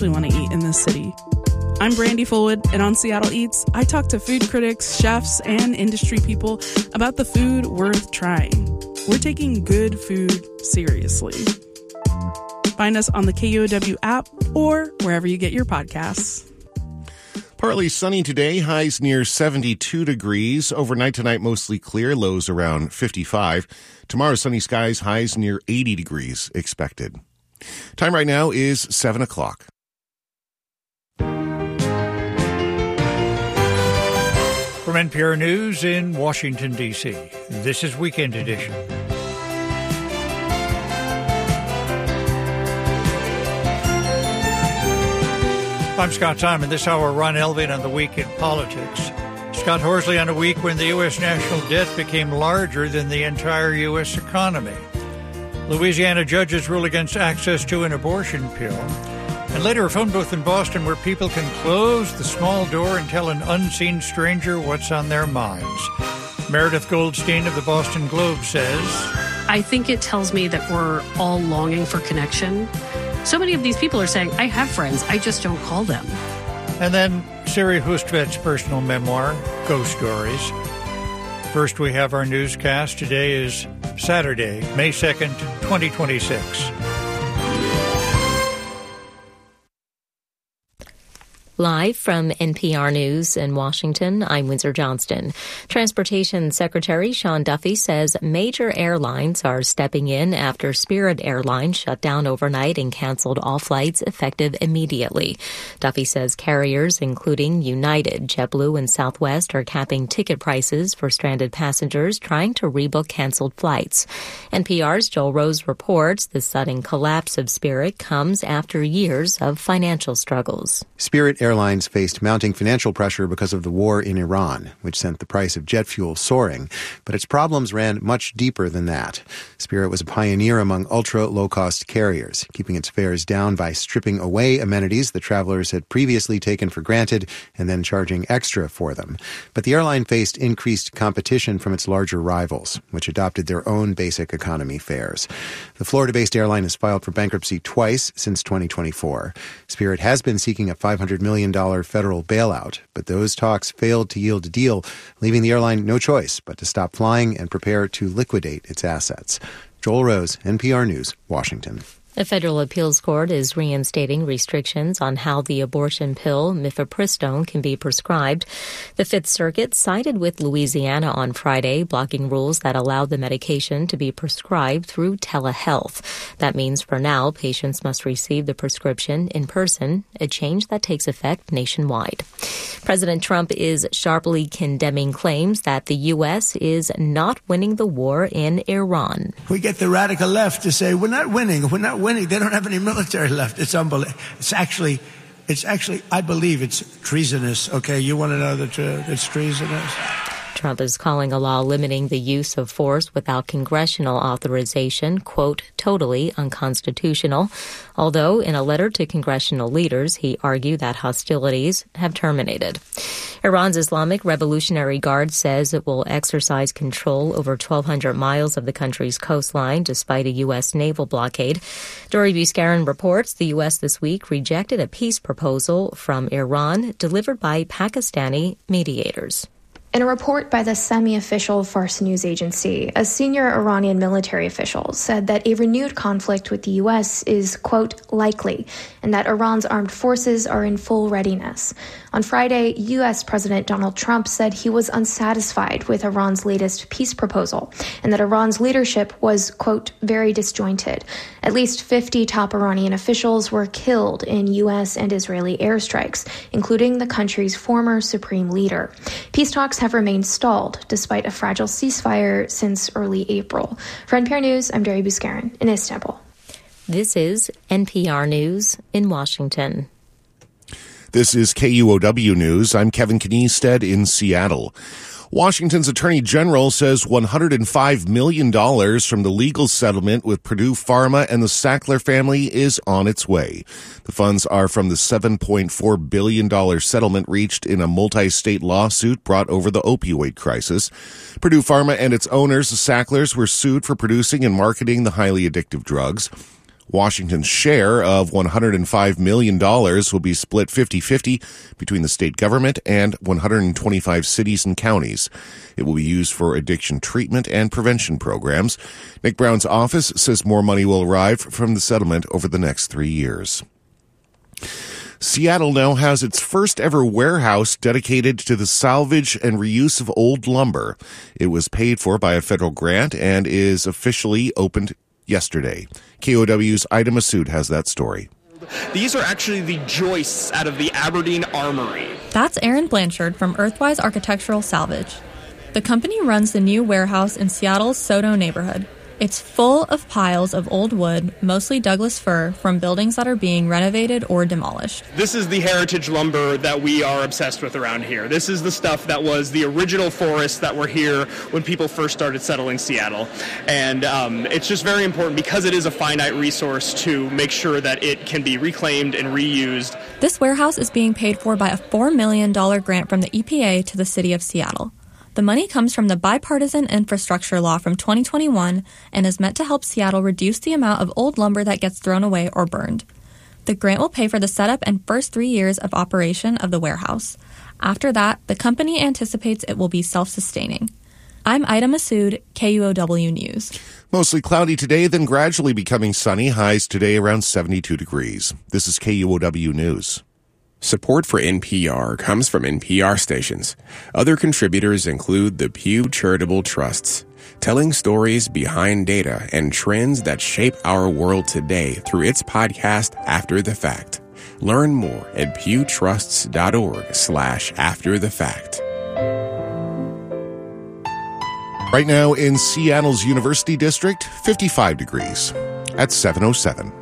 actually want to eat in this city. I'm Brandy Fullwood, and on Seattle Eats, I talk to food critics, chefs, and industry people about the food worth trying. We're taking good food seriously. Find us on the KUOW app or wherever you get your podcasts. Partly sunny today, highs near 72 degrees. Overnight tonight, mostly clear, lows around 55. Tomorrow, sunny skies, highs near 80 degrees expected. Time right now is 7 o'clock. From NPR News in Washington, D.C., this is Weekend Edition. I'm Scott Simon. This hour, Ron Elving on the week in politics. Scott Horsley on a week when the U.S. national debt became larger than the entire U.S. economy. Louisiana judges rule against access to an abortion pill. And later, a phone booth in Boston where people can close the small door and tell an unseen stranger what's on their minds. Meredith Goldstein of the Boston Globe says, I think it tells me that we're all longing for connection. So many of these people are saying, I have friends, I just don't call them. And then Siri Hustvedt's personal memoir, Ghost Stories. First, we have our newscast. Today is Saturday, May 2nd, 2026. Live from NPR News in Washington, I'm Windsor Johnston. Transportation Secretary Sean Duffy says major airlines are stepping in after Spirit Airlines shut down overnight and canceled all flights effective immediately. Duffy says carriers, including United, JetBlue, and Southwest, are capping ticket prices for stranded passengers trying to rebook canceled flights. NPR's Joel Rose reports the sudden collapse of Spirit comes after years of financial struggles. Spirit Airlines faced mounting financial pressure because of the war in Iran, which sent the price of jet fuel soaring. But its problems ran much deeper than that. Spirit was a pioneer among ultra-low-cost carriers, keeping its fares down by stripping away amenities that travelers had previously taken for granted and then charging extra for them. But the airline faced increased competition from its larger rivals, which adopted their own basic economy fares. The Florida-based airline has filed for bankruptcy twice since 2024. Spirit has been seeking a $500 million federal bailout, but those talks failed to yield a deal, leaving the airline no choice but to stop flying and prepare to liquidate its assets. Joel Rose, NPR News, Washington. A federal appeals court is reinstating restrictions on how the abortion pill mifepristone can be prescribed. The Fifth Circuit sided with Louisiana on Friday, blocking rules that allow the medication to be prescribed through telehealth. That means for now, patients must receive the prescription in person, a change that takes effect nationwide. President Trump is sharply condemning claims that the U.S. is not winning the war in Iran. We get the radical left to say, we're not winning. They don't have any military left. It's unbelievable. It's actually, I believe it's treasonous. Okay, you want to know the truth? It's treasonous. Trump is calling a law limiting the use of force without congressional authorization, quote, totally unconstitutional. Although in a letter to congressional leaders, he argued that hostilities have terminated. Iran's Islamic Revolutionary Guard says it will exercise control over 1,200 miles of the country's coastline despite a U.S. naval blockade. Dori Buscarin reports the U.S. this week rejected a peace proposal from Iran delivered by Pakistani mediators. In a report by the semi-official Fars news agency, a senior Iranian military official said that a renewed conflict with the U.S. is, quote, likely, and that Iran's armed forces are in full readiness. On Friday, U.S. President Donald Trump said he was unsatisfied with Iran's latest peace proposal, and that Iran's leadership was, quote, very disjointed. At least 50 top Iranian officials were killed in U.S. and Israeli airstrikes, including the country's former supreme leader. Peace talks have remained stalled despite a fragile ceasefire since early April. For NPR News, I'm Dori Buscarin in Istanbul. This is NPR News in Washington. This is KUOW News. I'm Kevin Kniested in Seattle. Washington's Attorney General says $105 million from the legal settlement with Purdue Pharma and the Sackler family is on its way. The funds are from the $7.4 billion settlement reached in a multi-state lawsuit brought over the opioid crisis. Purdue Pharma and its owners, the Sacklers, were sued for producing and marketing the highly addictive drugs. Washington's share of $105 million will be split 50-50 between the state government and 125 cities and counties. It will be used for addiction treatment and prevention programs. Nick Brown's office says more money will arrive from the settlement over the next 3 years. Seattle now has its first ever warehouse dedicated to the salvage and reuse of old lumber. It was paid for by a federal grant and is officially opened yesterday. KOW's Ida Massoud has that story. These are actually the joists out of the Aberdeen Armory. That's Aaron Blanchard from Earthwise Architectural Salvage. The company runs the new warehouse in Seattle's SoDo neighborhood. It's full of piles of old wood, mostly Douglas fir, from buildings that are being renovated or demolished. This is the heritage lumber that we are obsessed with around here. This is the stuff that was the original forests that were here when people first started settling Seattle. And it's just very important because it is a finite resource to make sure that it can be reclaimed and reused. This warehouse is being paid for by a $4 million grant from the EPA to the city of Seattle. The money comes from the Bipartisan Infrastructure Law from 2021 and is meant to help Seattle reduce the amount of old lumber that gets thrown away or burned. The grant will pay for the setup and first 3 years of operation of the warehouse. After that, the company anticipates it will be self-sustaining. I'm Ida Massoud, KUOW News. Mostly cloudy today, then gradually becoming sunny. Highs today around 72 degrees. This is KUOW News. Support for NPR comes from NPR stations. Other contributors include the Pew Charitable Trusts, telling stories behind data and trends that shape our world today through its podcast, After the Fact. Learn more at pewtrusts.org/afterthefact. Right now in Seattle's University District, 55 degrees at 7:07.